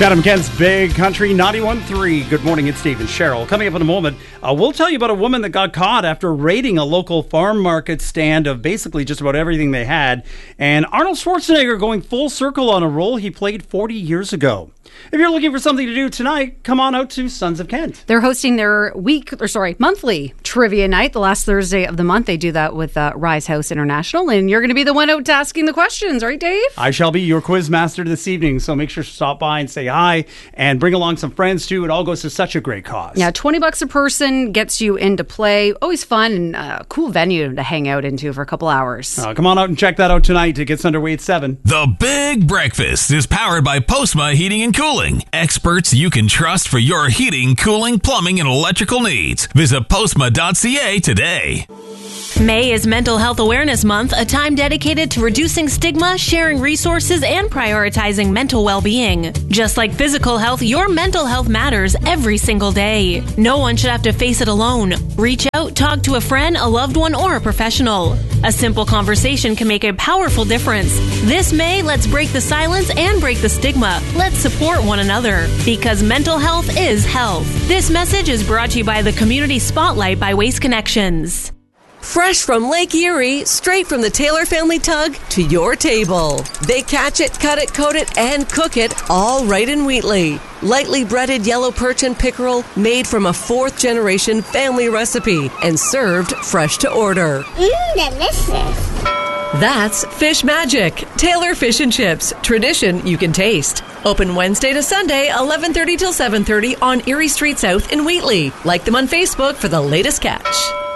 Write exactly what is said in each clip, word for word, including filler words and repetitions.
Chatham Kent's Big Country ninety-one point three. Good morning, it's Steve and Cheryl. Coming up in a moment, uh, we'll tell you about a woman that got caught after raiding a local farm market stand of basically just about everything they had. And Arnold Schwarzenegger going full circle on a role he played forty years ago. If you're looking for something to do tonight, come on out to Sons of Kent. They're hosting their week, or sorry, monthly trivia night, the last Thursday of the month. They do that with uh, Rise House International, and you're going to be the one out asking the questions, right, Dave? I shall be your quiz master this evening, so make sure to stop by and say hi, and bring along some friends too. It all goes to such a great cause. Yeah, twenty bucks a person gets you into play. Always fun and a cool venue to hang out into for a couple hours. Uh, come on out and check that out tonight. It gets underway at seven. The Big Breakfast is powered by Postma Heating and Cooling. Experts you can trust for your heating, cooling, plumbing, and electrical needs. Visit postma dot c a today. May is Mental Health Awareness Month, a time dedicated to reducing stigma, sharing resources, and prioritizing mental well-being. Just like physical health, your mental health matters every single day. No one should have to face it alone. Reach out, talk to a friend, a loved one, or a professional. A simple conversation can make a powerful difference. This May, let's break the silence and break the stigma. Let's support one another, because mental health is health. This message is brought to you by the Community Spotlight by Waste Connections. Fresh from Lake Erie, straight from the Taylor family tug to your table. They catch it, cut it, coat it, and cook it all right in Wheatley. Lightly breaded yellow perch and pickerel made from a fourth generation family recipe and served fresh to order. Mmm, delicious. That's Fish Magic, Taylor Fish and Chips, tradition you can taste. Open Wednesday to Sunday, eleven thirty till seven thirty on Erie Street South in Wheatley. Like them on Facebook for the latest catch.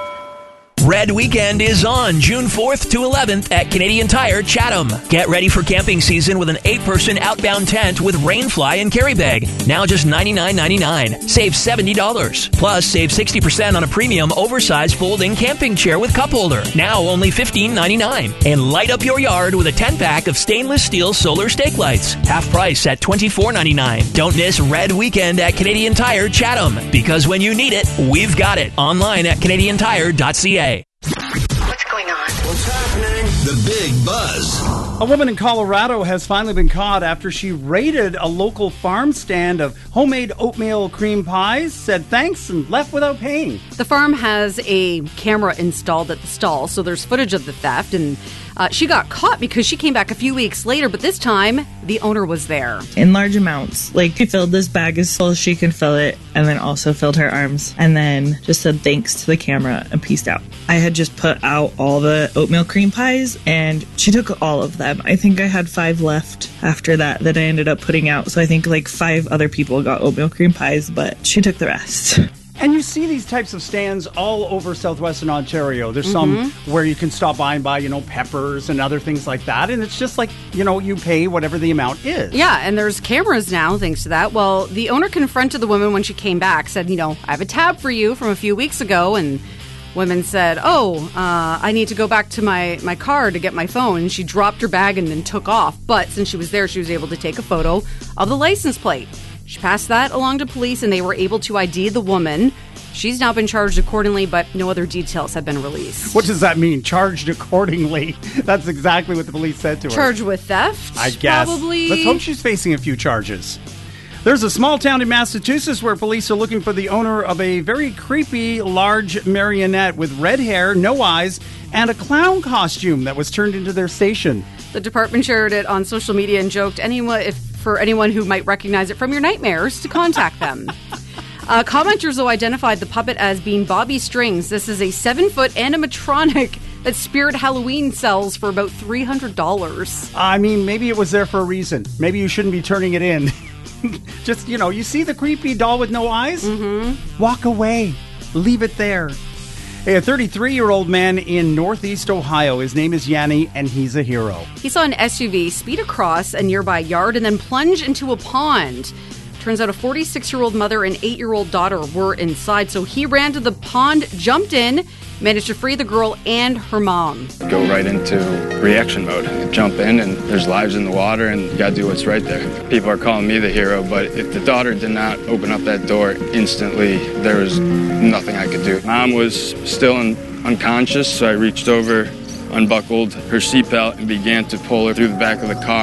Red Weekend is on June fourth to eleventh at Canadian Tire, Chatham. Get ready for camping season with an eight-person outbound tent with rainfly and carry bag. Now just ninety-nine ninety-nine. Save seventy dollars. Plus, save sixty percent on a premium oversized folding camping chair with cup holder. Now only fifteen ninety-nine. And light up your yard with a ten-pack of stainless steel solar stake lights. Half price at twenty-four ninety-nine. Don't miss Red Weekend at Canadian Tire, Chatham. Because when you need it, we've got it. Online at canadian tire dot c a. What's going on? What's happening? The Big Buzz. A woman in Colorado has finally been caught after she raided a local farm stand of homemade oatmeal cream pies, said thanks, and left without paying. The farm has a camera installed at the stall, so there's footage of the theft, and uh, she got caught because she came back a few weeks later, but this time the owner was there. In large amounts. Like, she filled this bag as full as she could fill it, and then also filled her arms, and then just said thanks to the camera and peaced out. I had just put out all the oatmeal cream pies, and she took all of them. I think I had five left after that that I ended up putting out, so I think like five other people got oatmeal cream pies, but she took the rest. And you see these types of stands all over southwestern Ontario. There's mm-hmm. some where you can stop by and buy, you know, peppers and other things like that. And it's just like, you know, you pay whatever the amount is. Yeah, and there's cameras now, thanks to that. Well, the owner confronted the woman when she came back, said, you know, I have a tab for you from a few weeks ago. And woman said, oh, uh, I need to go back to my, my car to get my phone. And she dropped her bag and then took off. But since she was there, she was able to take a photo of the license plate. She passed that along to police, and they were able to I D the woman. She's now been charged accordingly, but no other details have been released. What does that mean, charged accordingly? That's exactly what the police said to her. Charged with theft, I guess. Probably. Let's hope she's facing a few charges. There's a small town in Massachusetts where police are looking for the owner of a very creepy large marionette with red hair, no eyes, and a clown costume that was turned into their station. The department shared it on social media and joked anyone if for anyone who might recognize it from your nightmares to contact them. uh, commenters, though, identified the puppet as being Bobby Strings. This is a seven-foot animatronic that Spirit Halloween sells for about three hundred dollars. I mean, maybe it was there for a reason. Maybe you shouldn't be turning it in. Just, you know, you see the creepy doll with no eyes? Mm-hmm. Walk away. Leave it there. Hey, a thirty-three-year-old man in Northeast Ohio. His name is Yanni, and he's a hero. He saw an S U V speed across a nearby yard and then plunge into a pond. Turns out a forty-six-year-old mother and eight-year-old daughter were inside, so he ran to the pond, jumped in, managed to free the girl and her mom. Go right into reaction mode. Jump in, and there's lives in the water, and you gotta do what's right there. People are calling me the hero, but if the daughter did not open up that door instantly, there was nothing I could do. Mom was still in, unconscious, so I reached over, unbuckled her seatbelt, and began to pull her through the back of the car.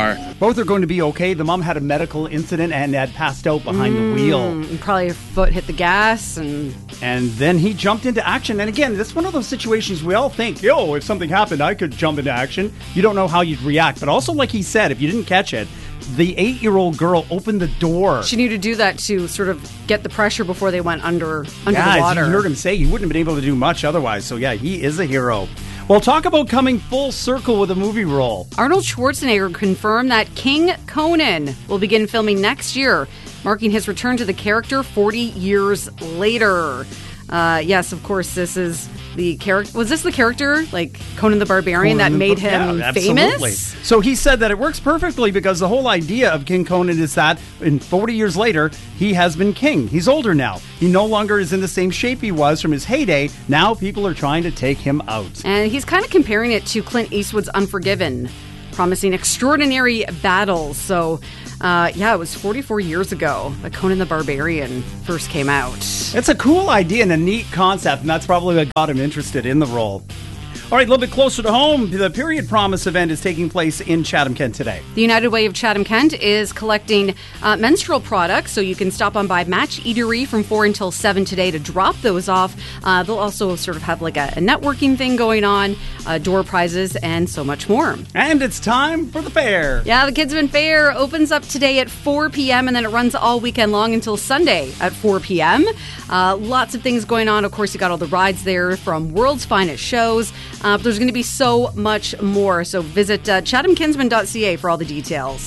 Both are going to be okay. The mom had a medical incident and had passed out behind Mm, the wheel. And probably her foot hit the gas and... And then he jumped into action. And again, this is one of those situations we all think, yo, if something happened, I could jump into action. You don't know how you'd react. But also, like he said, if you didn't catch it, the eight-year-old girl opened the door. She needed to do that to sort of get the pressure before they went under, under yeah, the water. As you heard him say, he wouldn't have been able to do much otherwise. So yeah, he is a hero. Well, talk about coming full circle with a movie role. Arnold Schwarzenegger confirmed that King Conan will begin filming next year, marking his return to the character forty years later. Uh, yes, of course, this is the character. Was this the character, like Conan the Barbarian, Conan that made the, him yeah, famous? Absolutely. So he said that it works perfectly because the whole idea of King Conan is that in forty years later, he has been king. He's older now. He no longer is in the same shape he was from his heyday. Now people are trying to take him out. And he's kind of comparing it to Clint Eastwood's Unforgiven, promising extraordinary battles. So, uh, yeah, it was forty-four years ago that Conan the Barbarian first came out. It's a cool idea and a neat concept, and that's probably what got him interested in the role. All right, a little bit closer to home, the Period Promise event is taking place in Chatham-Kent today. The United Way of Chatham-Kent is collecting uh, menstrual products, so you can stop on by Match Eatery from four until seven today to drop those off. Uh, they'll also sort of have like a, a networking thing going on, uh, door prizes, and so much more. And it's time for the fair. Yeah, the Kidsman Fair opens up today at four p.m. and then it runs all weekend long until Sunday at four p.m. Uh, lots of things going on. Of course, you got all the rides there from World's Finest Shows. Uh, but there's going to be so much more. So visit uh, chatham kinsman dot c a for all the details.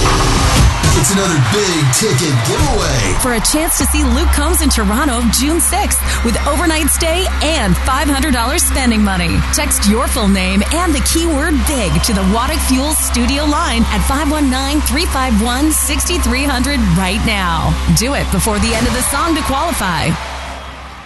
It's another big ticket giveaway. For a chance to see Luke Combs in Toronto June sixth with overnight stay and five hundred dollars spending money. Text your full name and the keyword BIG to the Waddick Fuels studio line at five one nine, three five one, six three zero zero right now. Do it before the end of the song to qualify.